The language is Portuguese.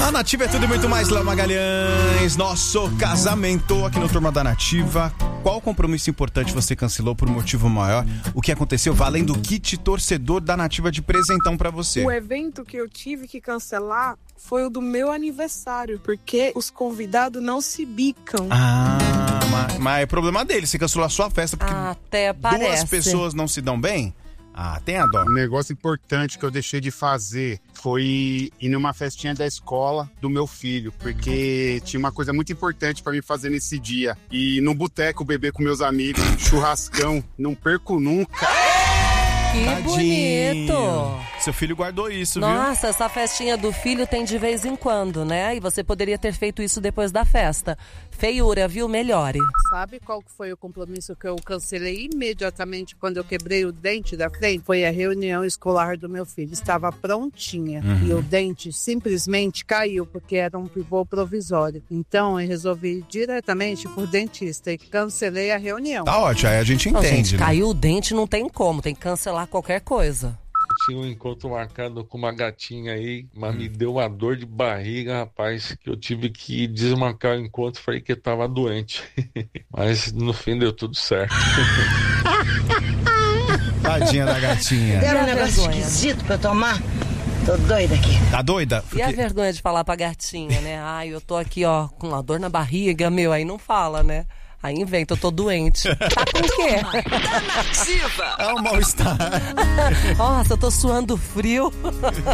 A Nativa é tudo e muito mais, Léo Magalhães. Nosso casamento aqui no Turma da Nativa. Qual compromisso importante você cancelou por motivo maior? O que aconteceu? Valendo o kit torcedor da Nativa de presentão pra você. O evento que eu tive que cancelar foi o do meu aniversário, porque os convidados não se bicam. Mas é problema dele, você cancelou a sua festa porque até parece. Duas pessoas não se dão bem? Tem a dó. Um negócio importante que eu deixei de fazer foi ir numa festinha da escola do meu filho, porque tinha uma coisa muito importante pra mim fazer nesse dia. E no boteco beber com meus amigos, churrascão, não perco nunca. Que Tadinho. bonito! Seu filho guardou isso, viu? Nossa, essa festinha do filho tem de vez em quando, né? E você poderia ter feito isso depois da festa. Feiura, viu? Melhore. Sabe qual que foi o compromisso que eu cancelei imediatamente quando eu quebrei o dente da frente? Foi a reunião escolar do meu filho. Estava prontinha e o dente simplesmente caiu porque era um pivô provisório. Então eu resolvi ir diretamente por dentista e cancelei a reunião. Tá ótimo, aí a gente entende, Gente, né? caiu o dente, não tem como. Tem que cancelar qualquer coisa. Tinha um encontro marcado com uma gatinha aí, mas me deu uma dor de barriga, rapaz, que eu tive que desmarcar o encontro, falei que eu tava doente. Mas no fim deu tudo certo. Tadinha da gatinha. Era um negócio esquisito pra eu tomar. Tô doida aqui. Tá doida? E a vergonha de falar pra gatinha, né? Ai, eu tô aqui, ó, com uma dor na barriga, meu, aí não fala, né? Aí inventa, eu tô doente. Tá com o quê? Da Nativa. É um mal-estar. Nossa, eu tô suando frio.